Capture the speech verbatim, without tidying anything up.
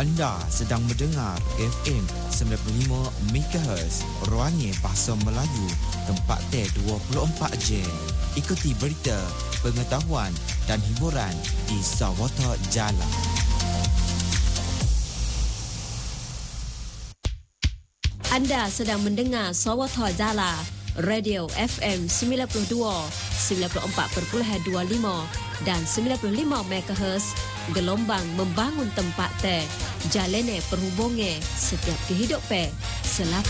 Anda sedang mendengar F M sembilan puluh lima megahertz Ruangnya Bahasa Melayu, tempat teh dua puluh empat jam. Ikuti berita, pengetahuan dan hiburan di Sawata Jalan. Anda sedang mendengar Sawata Jala, Radio F M sembilan puluh dua, sembilan puluh empat perpuluhan dua lima dan sembilan puluh lima megahertz, gelombang membangun tempat teh, jalene perhubungan setiap kehidupan, selaku